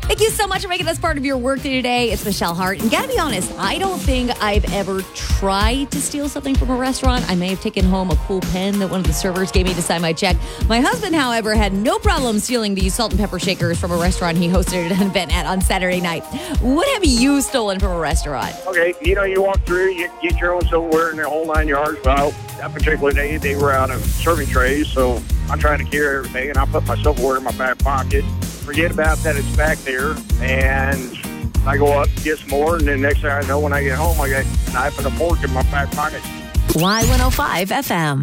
Thank you so much for making us part of your workday today. It's Michelle Hart. And gotta be honest, I don't think I've ever tried to steal something from a restaurant. I may have taken home a cool pen that one of the servers gave me to sign my check. My husband, however, had no problem stealing the salt and pepper shakers from a restaurant he hosted an event at on Saturday night. What have you stolen from a restaurant? Okay, you walk through, you get your own silverware and the whole 9 yards. Well, that particular day, they were out of serving trays, so I'm trying to carry everything, and I put my silverware in my back pocket. Forget about that, it's back there, and I go up, get some more, and then next thing I know, when I get home, I got a knife and a fork in my back pocket. Y105 FM.